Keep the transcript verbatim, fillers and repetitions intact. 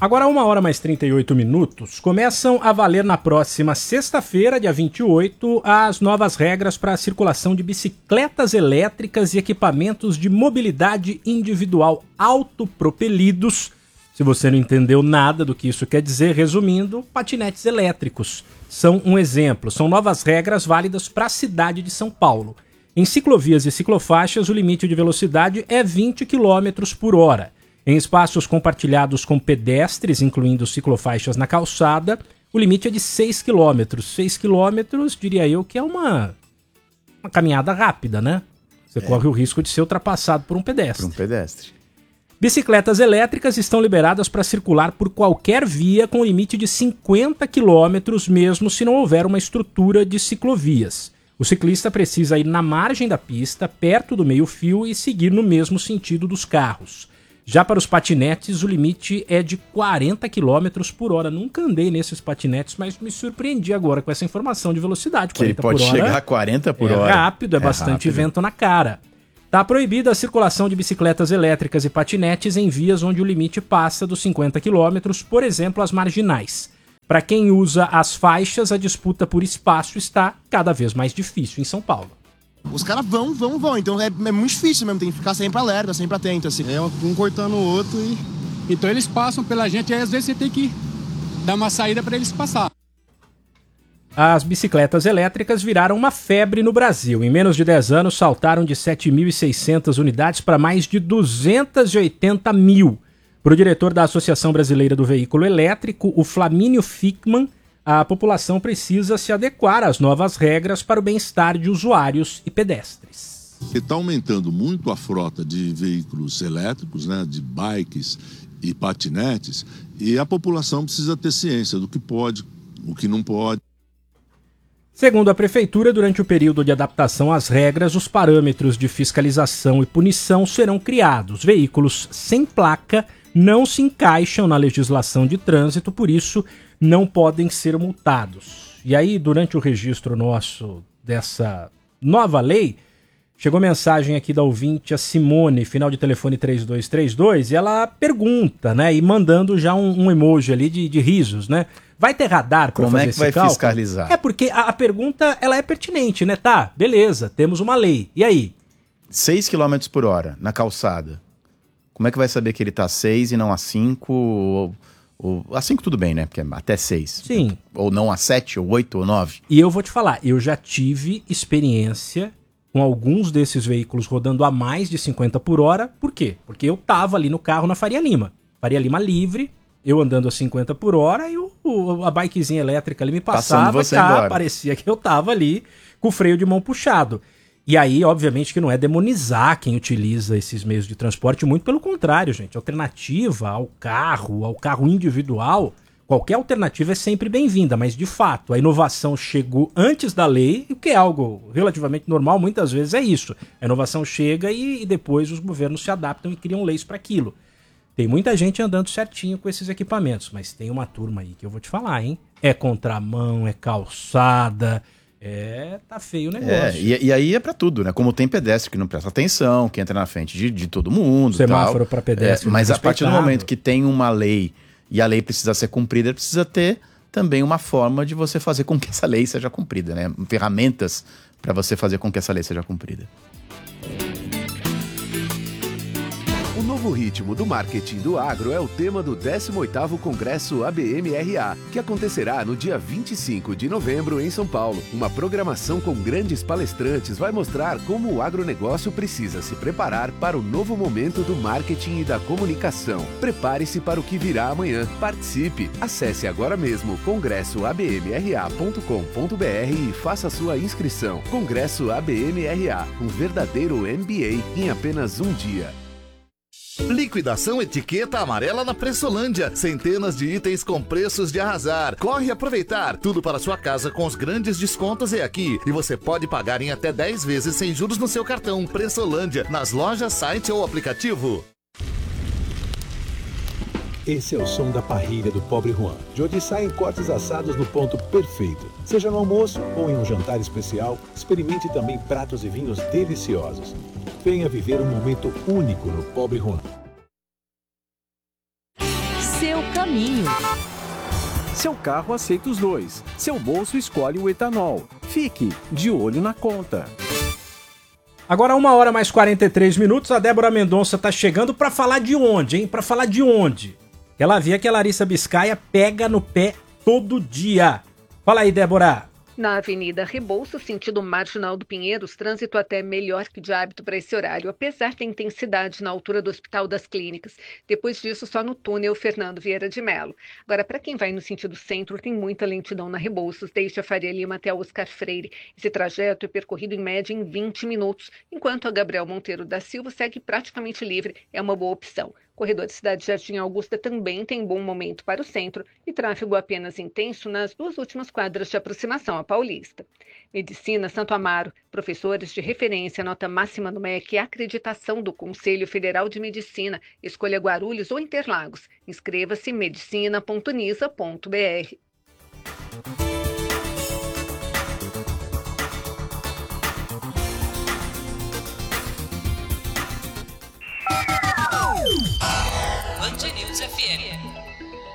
Agora, uma hora mais trinta e oito minutos, começam a valer na próxima sexta-feira, dia vinte e oito, as novas regras para a circulação de bicicletas elétricas e equipamentos de mobilidade individual autopropelidos. Se você não entendeu nada do que isso quer dizer, resumindo, patinetes elétricos são um exemplo. São novas regras válidas para a cidade de São Paulo. Em ciclovias e ciclofaixas, o limite de velocidade é vinte quilômetros por hora. Em espaços compartilhados com pedestres, incluindo ciclofaixas na calçada, o limite é de seis quilômetros. seis quilômetros, diria eu, que é uma, uma caminhada rápida, né? Você é. corre o risco de ser ultrapassado por um pedestre. Por um pedestre. Bicicletas elétricas estão liberadas para circular por qualquer via com limite de cinquenta quilômetros, mesmo se não houver uma estrutura de ciclovias. O ciclista precisa ir na margem da pista, perto do meio-fio, e seguir no mesmo sentido dos carros. Já para os patinetes, o limite é de quarenta quilômetros por hora. Nunca andei nesses patinetes, mas me surpreendi agora com essa informação de velocidade. Que ele pode chegar a quarenta por hora. É rápido, é, é bastante rápido. Vento na cara. Está proibida a circulação de bicicletas elétricas e patinetes em vias onde o limite passa dos cinquenta quilômetros, por exemplo, as marginais. Para quem usa as faixas, a disputa por espaço está cada vez mais difícil em São Paulo. Os caras vão, vão, vão, então é, é muito difícil mesmo, tem que ficar sempre alerta, sempre atento, assim. É um cortando o outro e... Então eles passam pela gente, aí às vezes você tem que dar uma saída para eles passar. As bicicletas elétricas viraram uma febre no Brasil. Em menos de dez anos, saltaram de sete mil e seiscentas unidades para mais de duzentos e oitenta mil. Para o diretor da Associação Brasileira do Veículo Elétrico, o Flamínio Fickman, a população precisa se adequar às novas regras para o bem-estar de usuários e pedestres. Está aumentando muito a frota de veículos elétricos, né, de bikes e patinetes, e a população precisa ter ciência do que pode, o que não pode. Segundo a Prefeitura, durante o período de adaptação às regras, os parâmetros de fiscalização e punição serão criados. Veículos sem placa não se encaixam na legislação de trânsito, por isso não podem ser multados. E aí, durante o registro nosso dessa nova lei, chegou mensagem aqui da ouvinte, a Simone, final de telefone três dois três dois, e ela pergunta, né, e mandando já um, um emoji ali de, de risos, né? Vai ter radar para fazer esse cálculo? Como é que vai cálculo? Fiscalizar? É porque a, a pergunta, ela é pertinente, né? Tá, beleza, temos uma lei. E aí? seis quilômetros por hora na calçada. Como é que vai saber que ele tá a seis e não a cinco? Ou, ou, a cinco tudo bem, né? Porque é até seis. Sim. Ou não a sete, ou oito, ou nove. E eu vou te falar, eu já tive experiência com alguns desses veículos rodando a mais de cinquenta por hora. Por quê? Porque eu tava ali no carro na Faria Lima. Faria Lima livre, eu andando a cinquenta por hora e o, o, a bikezinha elétrica ali me passava, cá, parecia que eu tava ali com o freio de mão puxado. E aí, obviamente, que não é demonizar quem utiliza esses meios de transporte, muito pelo contrário, gente. Alternativa ao carro, ao carro individual, qualquer alternativa é sempre bem-vinda, mas, de fato, a inovação chegou antes da lei, o que é algo relativamente normal, muitas vezes é isso. A inovação chega e, e depois os governos se adaptam e criam leis para aquilo. Tem muita gente andando certinho com esses equipamentos, mas tem uma turma aí que eu vou te falar, hein? É contramão, é calçada... É, tá feio o negócio. É, e, e aí é pra tudo, né? Como tem pedestre que não presta atenção, que entra na frente de, de todo mundo. Semáforo para pedestre. É, mas a partir do momento que tem uma lei e a lei precisa ser cumprida, precisa ter também uma forma de você fazer com que essa lei seja cumprida, né? Ferramentas para você fazer com que essa lei seja cumprida. O novo ritmo do marketing do agro é o tema do décimo oitavo Congresso A B M R A, que acontecerá no dia vinte e cinco de novembro em São Paulo. Uma programação com grandes palestrantes vai mostrar como o agronegócio precisa se preparar para o novo momento do marketing e da comunicação. Prepare-se para o que virá amanhã. Participe! Acesse agora mesmo congresso a b m r a ponto com ponto b r e faça sua inscrição. Congresso A B M R A, um verdadeiro M B A em apenas um dia. Liquidação etiqueta amarela na Pressolândia. Centenas de itens com preços de arrasar. Corre aproveitar. Tudo para sua casa com os grandes descontos é aqui. E você pode pagar em até dez vezes sem juros no seu cartão. Pressolândia, nas lojas, site ou aplicativo. Esse é o som da parrilha do Pobre Juan, de onde saem cortes assados no ponto perfeito. Seja no almoço ou em um jantar especial, experimente também pratos e vinhos deliciosos. Venha viver um momento único no Pobre Juan. seu caminho. Seu carro aceita os dois. Seu bolso escolhe o etanol. Fique de olho na conta. Agora, uma hora mais quarenta e três minutos, a Débora Mendonça tá chegando pra falar de onde, hein? Pra falar de onde? Ela via que a Larissa Biscaia pega no pé todo dia. Fala aí, Débora. Na Avenida Rebouças, sentido Marginal do Pinheiros, trânsito até melhor que de hábito para esse horário, apesar da intensidade na altura do Hospital das Clínicas. Depois disso, só no túnel Fernando Vieira de Mello. Agora, para quem vai no sentido centro, tem muita lentidão na Rebouças, desde a Faria Lima até a Oscar Freire. Esse trajeto é percorrido em média em vinte minutos, enquanto a Gabriel Monteiro da Silva segue praticamente livre, é uma boa opção. Corredor de Cidade Jardim Augusta também tem bom momento para o centro e tráfego apenas intenso nas duas últimas quadras de aproximação à Paulista. Medicina Santo Amaro, professores de referência, nota máxima no M E C e acreditação do Conselho Federal de Medicina. Escolha Guarulhos ou Interlagos. Inscreva-se em medicina ponto nisa ponto b r. Band News F M.